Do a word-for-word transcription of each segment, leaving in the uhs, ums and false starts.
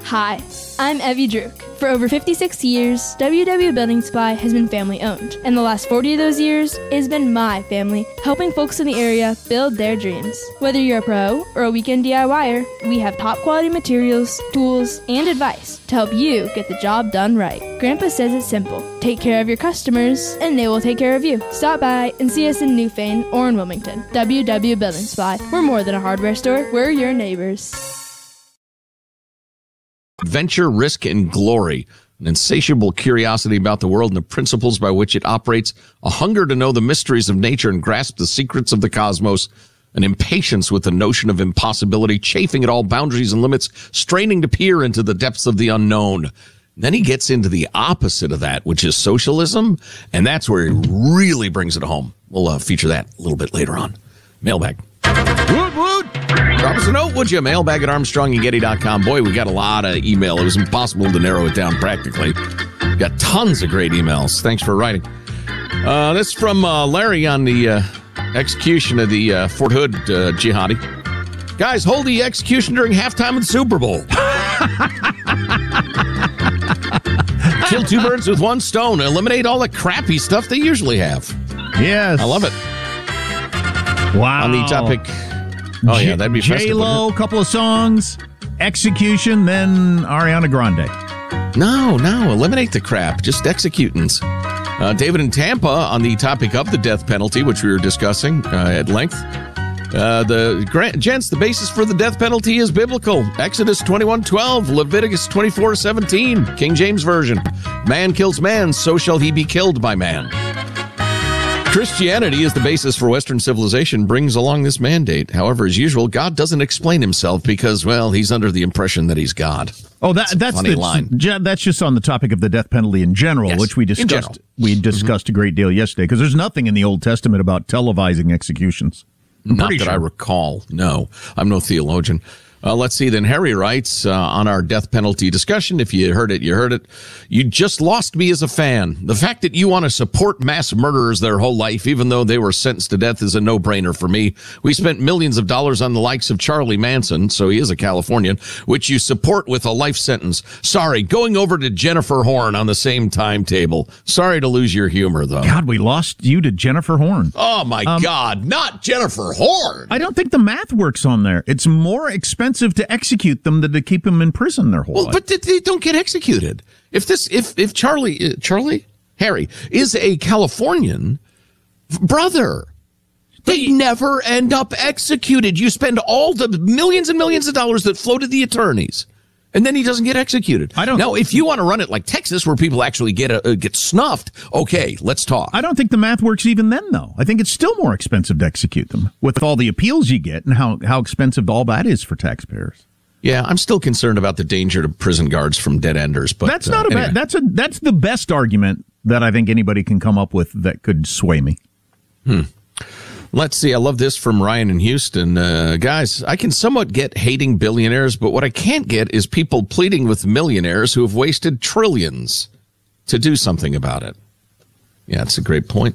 Hi, I'm Evie Druk. For over fifty-six years, W W Building Supply has been family-owned. And the last forty of those years, it has been my family, helping folks in the area build their dreams. Whether you're a pro or a weekend DIYer, we have top-quality materials, tools, and advice to help you get the job done right. Grandpa says it's simple. Take care of your customers, and they will take care of you. Stop by and see us in Newfane or in Wilmington. W W Building Supply. We're more than a hardware store. We're your neighbors. Adventure, risk, and glory. An insatiable curiosity about the world and the principles by which it operates. A hunger to know the mysteries of nature and grasp the secrets of the cosmos. An impatience with the notion of impossibility, chafing at all boundaries and limits, straining to peer into the depths of the unknown. Then he gets into the opposite of that, which is socialism, and that's where he really brings it home. We'll uh, feature that a little bit later on. Mailbag. Woot, woot. Drop us a note, would you? Mailbag at Armstrong and Getty dot com. Boy, we got a lot of email. It was impossible to narrow it down practically. Got tons of great emails. Thanks for writing. Uh, this is from uh, Larry on the uh, execution of the uh, Fort Hood uh, jihadi. Guys, hold the execution during halftime of the Super Bowl. Kill two birds with one stone. Eliminate all the crappy stuff they usually have. Yes. I love it. Wow. On the topic. Oh, yeah, that'd be festive. J-Lo, couple of songs, execution, then Ariana Grande. No, no, eliminate the crap. Just executants. Uh, David in Tampa on the topic of the death penalty, which we were discussing uh, at length. Uh, the Grant, gents, the basis for the death penalty is biblical. Exodus twenty-one twelve, Leviticus twenty-four seventeen, King James Version. Man kills man, so shall he be killed by man. Christianity is the basis for Western civilization, brings along this mandate. However, as usual, God doesn't explain himself because, well, he's under the impression that he's God. Oh, that, that's funny the line. That's just on the topic of the death penalty in general, Yes, which we discussed. We discussed mm-hmm. a great deal yesterday because there's nothing in the Old Testament about televising executions. I'm Not that sure. I recall. No, I'm no theologian. Uh, let's see. Then Harry writes uh, on our death penalty discussion. If you heard it, you heard it. You just lost me as a fan. The fact that you want to support mass murderers their whole life, even though they were sentenced to death, is a no-brainer for me. We spent millions of dollars on the likes of Charlie Manson, so he is a Californian, which you support with a life sentence. Sorry, going over to Jennifer Horn on the same timetable. Sorry to lose your humor, though. God, we lost you to Jennifer Horn. Oh, my Um, God. Not Jennifer Horn. I don't think the math works on there. It's more expensive to execute them than to keep them in prison their whole Well, life. but they, they don't get executed. If this, if if Charlie, uh, Charlie, Harry is a Californian brother, they never end up executed. You spend all the millions and millions of dollars that flow to the attorneys, and then he doesn't get executed. I don't. Now, if you want to run it like Texas, where people actually get uh, get snuffed, okay, let's talk. I don't think the math works even then, though. I think it's still more expensive to execute them with all the appeals you get and how, how expensive all that is for taxpayers. Yeah, I'm still concerned about the danger to prison guards from dead enders, but That's not uh, a anyway. bad. That's a that's the best argument that I think anybody can come up with that could sway me. Hmm. Let's see. I love this from Ryan in Houston. Uh, guys, I can somewhat get hating billionaires, but what I can't get is people pleading with millionaires who have wasted trillions to do something about it. Yeah, that's a great point.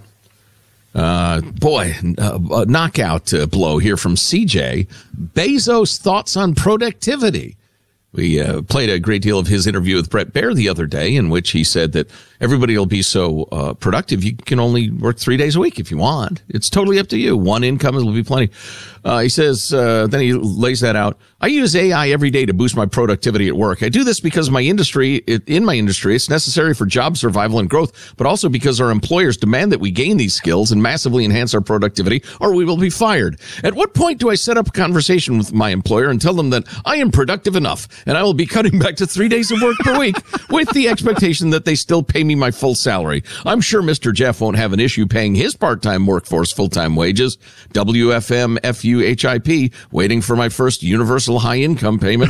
Uh, boy, uh, a knockout uh, blow here from C J. Bezos' thoughts on productivity. We uh, played a great deal of his interview with Brett Baer the other day, in which he said that everybody will be so uh, productive, you can only work three days a week if you want. It's totally up to you. One income will be plenty. Uh, he says, uh, then he lays that out. I use A I every day to boost my productivity at work. I do this because my industry, it, in my industry, it's necessary for job survival and growth, but also because our employers demand that we gain these skills and massively enhance our productivity, or we will be fired. At what point do I set up a conversation with my employer and tell them that I am productive enough and I will be cutting back to three days of work per week with the expectation that they still pay me my full salary? I'm sure Mister Jeff won't have an issue paying his part-time workforce full-time wages. W F M F U H I P, waiting for my first universal high-income payment.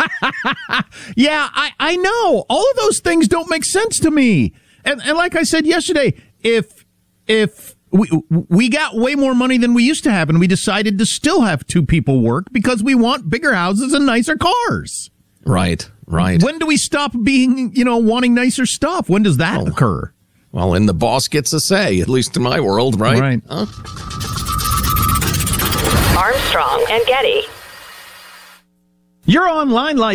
Yeah, I, I know. All of those things don't make sense to me. And, and like I said yesterday, if if we we got way more money than we used to have, and we decided to still have two people work because we want bigger houses and nicer cars. Right, right. When do we stop being, you know, wanting nicer stuff? When does that oh. occur? Well, and the boss gets a say, at least in my world, right? Right. Huh? Armstrong and Getty. Your online life